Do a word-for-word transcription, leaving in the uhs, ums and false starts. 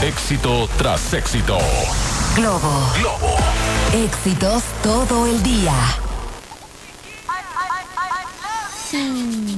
Éxito tras éxito. Globo. Globo. Éxitos todo el día. Hmm.